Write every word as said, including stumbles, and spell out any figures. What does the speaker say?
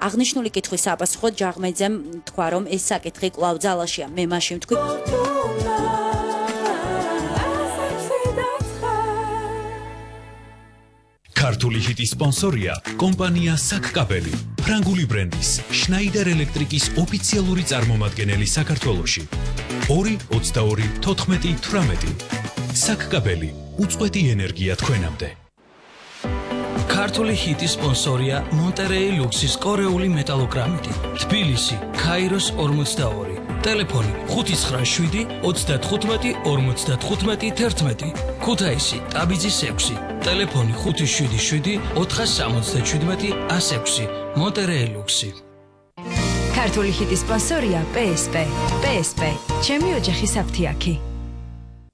აღნიშნული კითხვის საპასუხოდ ჯაღმეძემ თქვა, რომ ეს საკითხი კვლავ ძალაშია. მე მაშინ ვთქვი ქართული ჰიტის სპონსორია კომპანია საკკაბელი, ფრანგული ბრენდის შნაიდერ ელექტრიკის ოფიციალური წარმომადგენელი საქართველოში. ორი ოცდაორი თოთხმეტი თვრამეტი. საკკაბელი, უწყვეტი ენერგია თქვენამდე. ქართული ჰიტის სპონსორია მონტერეი ლუქსის კორეული მეტალოგრამიტი, თბილისი, ქაიროს ორმოცდაორი. ტელეფონი ხუთი ცხრა შვიდი ოცდათხუთმეტი ორმოცდათხუთმეტი თერთმეტი. ქუთაისი, ტაბიძის ექვსი. ტელეფონი ხუთი შვიდი შვიდი ოთხასამოცდაშვიდმეტი ასი ექვსი. მონტერეი ლუქსი. ქართული ჰიტის სპონსორია პე ეს პე. პე ეს პე. ჩემი ოჯახის აფთიაქი.